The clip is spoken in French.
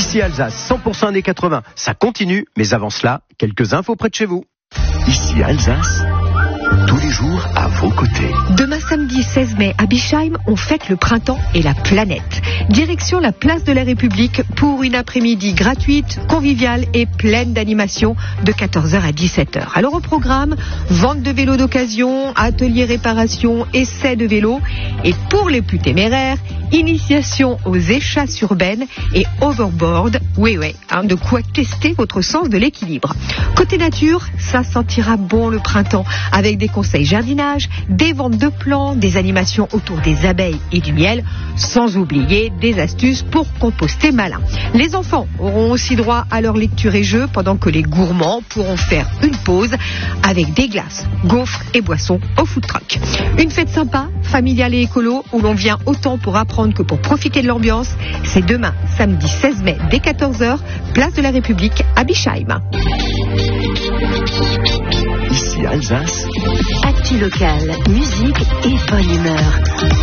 Ici Alsace, 100% années 80. Ça continue, mais avant cela, quelques infos près de chez vous. Ici Alsace, tous les jours à vos côtés. Demain samedi 16 mai à Bischheim, on fête le printemps et la planète. Direction la place de la République pour une après-midi gratuite, conviviale et pleine d'animation de 14h à 17h. Alors au programme, vente de vélos d'occasion, atelier réparation, essai de vélo et pour les plus téméraires, initiation aux échasses urbaines et overboard. Oui, de quoi tester votre sens de l'équilibre. Côté nature, ça sentira bon le printemps avec des conseils jardinage, des ventes de plants, des animations autour des abeilles et du miel, sans oublier des astuces pour composter malin. Les enfants auront aussi droit à leur lecture et jeux pendant que les gourmands pourront faire une pause avec des glaces, gaufres et boissons au food truck. Une fête sympa, familiale et écolo où l'on vient autant pour apprendre que pour profiter de l'ambiance. C'est demain, samedi 16 mai, dès 14h, place de la République à Bischheim. Ici Alsace, Actu local, musique et bonne humeur.